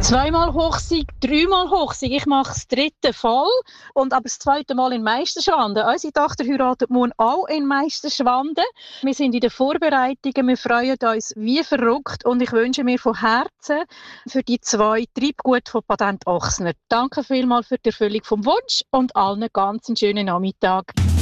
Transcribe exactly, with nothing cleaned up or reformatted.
Zweimal Hochsieg, dreimal Hochsieg. Ich mache das dritte Fall und aber das zweite Mal in Meisterschwanden. Unsere Tochter heiratet morgen auch in Meisterschwanden. Wir sind in den Vorbereitungen, wir freuen uns wie verrückt und ich wünsche mir von Herzen für die zwei Treibgut von Patent Ochsner. Danke vielmals für die Erfüllung vom Wunsch und allen ganz einen schönen Nachmittag.